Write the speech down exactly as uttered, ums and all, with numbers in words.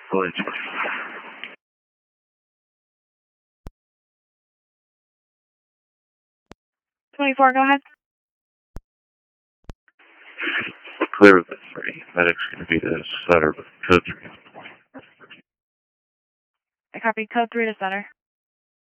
Please. twenty-four, go ahead. Clear with the three. Medic's going to be the Sutter, code three. I copy code three to Sutter.